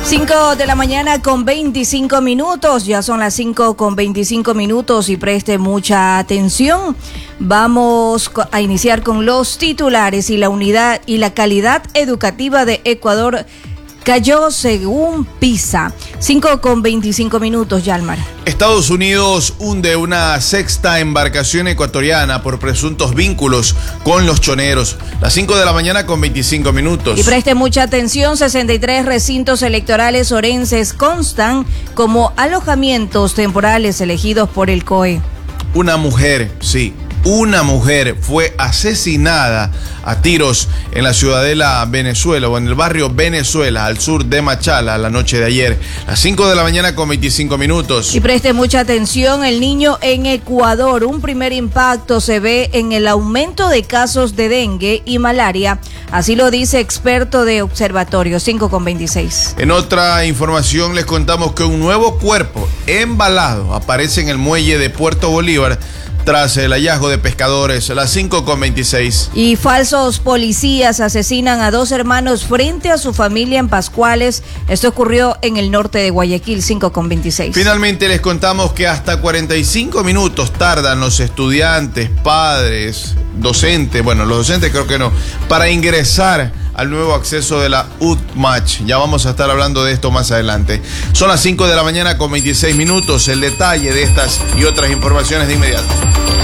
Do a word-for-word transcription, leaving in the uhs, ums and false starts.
cinco de la mañana con veinticinco minutos, ya son las cinco con veinticinco minutos y preste mucha atención. Vamos a iniciar con los titulares. Y la unidad y la calidad educativa de Ecuador cayó según PISA. cinco con veinticinco minutos, Yalmar. Estados Unidos hunde una sexta embarcación ecuatoriana por presuntos vínculos con los choneros. Las cinco de la mañana con veinticinco minutos. Y preste mucha atención, sesenta y tres recintos electorales orenses constan como alojamientos temporales elegidos por el C O E. Una mujer, sí. Una mujer fue asesinada a tiros en la ciudadela Venezuela o en el barrio Venezuela, al sur de Machala, la noche de ayer. Las cinco de la mañana con veinticinco minutos. Y preste mucha atención, el niño en Ecuador. Un primer impacto se ve en el aumento de casos de dengue y malaria. Así lo dice experto de observatorio. cinco con veintiséis. En otra información les contamos que un nuevo cuerpo embalado aparece en el muelle de Puerto Bolívar tras el hallazgo de pescadores. Las cinco con veintiséis. Y falsos policías asesinan a dos hermanos frente a su familia en Pascuales. Esto ocurrió en el norte de Guayaquil. cinco con veintiséis. Finalmente les contamos que hasta cuarenta y cinco minutos tardan los estudiantes, padres, docentes, bueno, los docentes creo que no, para ingresar al nuevo acceso de la U T M A C H. Ya vamos a estar hablando de esto más adelante. Son las cinco de la mañana con veintiséis minutos. El detalle de estas y otras informaciones de inmediato.